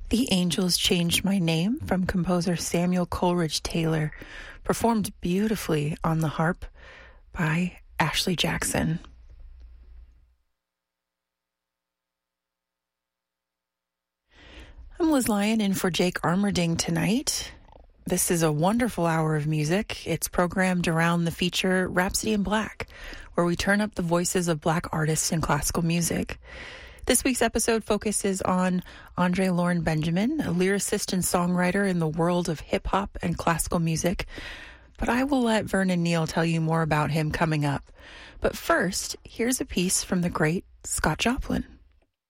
The Angels Changed My Name from composer Samuel Coleridge Taylor, performed beautifully on the harp by Ashley Jackson. I'm Liz Lyon in for Jake Armerding tonight. This is a wonderful hour of music. It's programmed around the feature Rhapsody in Black, where we turn up the voices of Black artists in classical music. This week's episode focuses on Andre Lauren Benjamin, a lyricist and songwriter in the world of hip-hop and classical music. But I will let Vernon Neal tell you more about him coming up. But first, here's a piece from the great Scott Joplin.